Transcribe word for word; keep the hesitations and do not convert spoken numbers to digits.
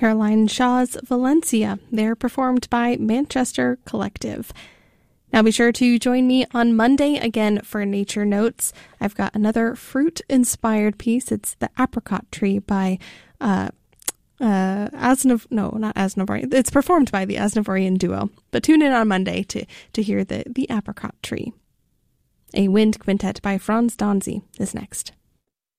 Caroline Shaw's Valencia. They're performed by Manchester Collective. Now be sure to join me on Monday again for Nature Notes. I've got another fruit-inspired piece. It's The Apricot Tree by uh, uh, Asnav... No, not Asnavorian. It's performed by the Asnavorian duo. But tune in on Monday to, to hear the, the Apricot Tree. A Wind Quintet by Franz Danzy is next.